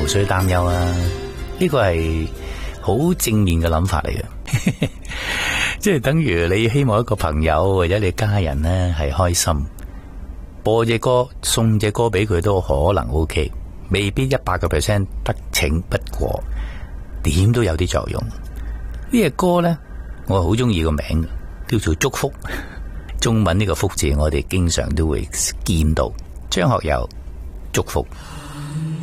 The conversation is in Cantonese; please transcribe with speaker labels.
Speaker 1: 需擔憂啊。呢個係好正面嘅諗法嚟嘅，即係等於你希望一個朋友或者你家人呢係開心，播隻歌送隻歌俾佢都可能 OK， 未必100% 得逞，不過點都有啲作用。呢隻歌呢，我好中意個名叫做祝福，中文呢個福字我哋經常都會見到。張學友祝福。